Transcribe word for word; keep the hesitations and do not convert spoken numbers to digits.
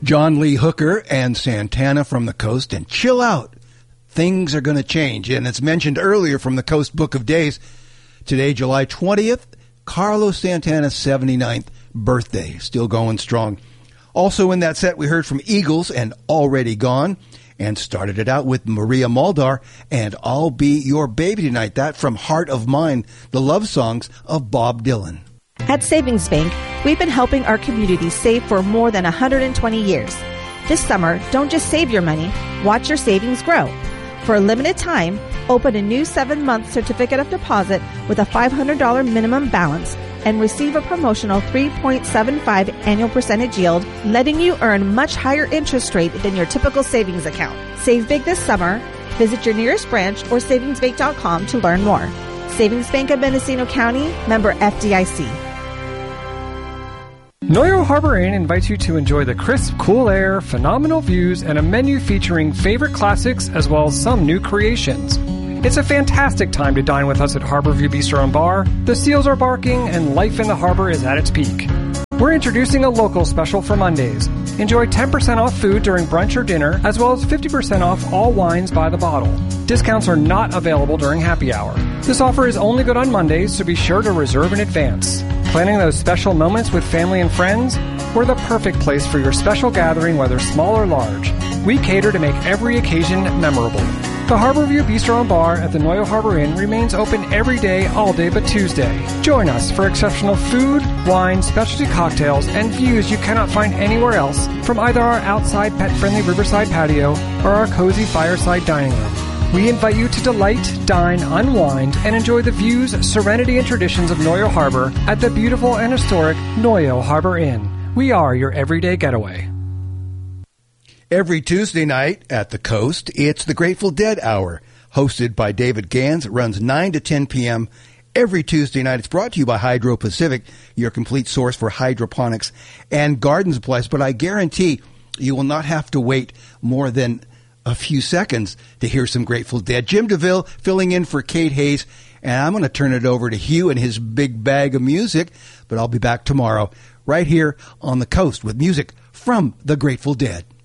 John Lee Hooker and Santana from the Coast, and chill out. Things are going to change. And it's mentioned earlier from the Coast Book of Days. Today, July twentieth, Carlos Santana's seventy-ninth birthday. Still going strong. Also in that set, we heard from Eagles and Already Gone, and started it out with Maria Muldaur and I'll Be Your Baby Tonight. That from Heart of Mine, the love songs of Bob Dylan. At Savings Bank, we've been helping our community save for more than one hundred twenty years. This summer, don't just save your money, watch your savings grow. For a limited time, open a new seven-month certificate of deposit with a five hundred dollars minimum balance and receive a promotional three point seven five annual percentage yield, letting you earn much higher interest rate than your typical savings account. Save big this summer. Visit your nearest branch or savings bank dot com to learn more. Savings Bank of Mendocino County, member F D I C. Noyo Harbor Inn invites you to enjoy the crisp, cool air, phenomenal views, and a menu featuring favorite classics as well as some new creations. It's a fantastic time to dine with us at Harborview Bistro and Bar. The seals are barking and life in the harbor is at its peak. We're introducing a local special for Mondays. Enjoy ten percent off food during brunch or dinner, as well as fifty percent off all wines by the bottle. Discounts are not available during happy hour. This offer is only good on Mondays, so be sure to reserve in advance. Planning those special moments with family and friends? We're the perfect place for your special gathering, whether small or large. We cater to make every occasion memorable. The Harborview Bistro and Bar at the Noyo Harbor Inn remains open every day, all day but Tuesday. Join us for exceptional food, wine, specialty cocktails, and views you cannot find anywhere else from either our outside pet-friendly riverside patio or our cozy fireside dining room. We invite you to delight, dine, unwind, and enjoy the views, serenity, and traditions of Noyo Harbor at the beautiful and historic Noyo Harbor Inn. We are your everyday getaway. Every Tuesday night at the Coast, it's the Grateful Dead Hour, hosted by David Gans. It runs nine to ten p.m. every Tuesday night. It's brought to you by Hydro Pacific, your complete source for hydroponics and garden supplies. But I guarantee you will not have to wait more than a few seconds to hear some Grateful Dead. Jim DeVille filling in for Kate Hayes, and I'm going to turn it over to Hugh and his big bag of music, but I'll be back tomorrow right here on the Coast with music from the Grateful Dead.